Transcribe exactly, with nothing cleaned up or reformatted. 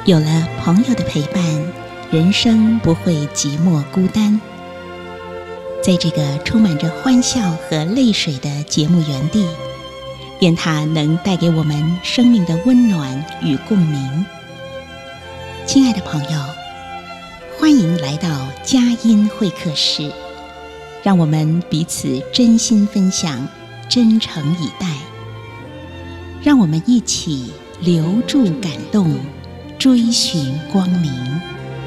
有了朋友的陪伴，人生不会寂寞孤单。在这个充满着欢笑和泪水的节目园地，愿它能带给我们生命的温暖与共鸣。亲爱的朋友，欢迎来到佳音会客室，让我们彼此真心分享，真诚以待。让我们一起留住感动，追寻光明。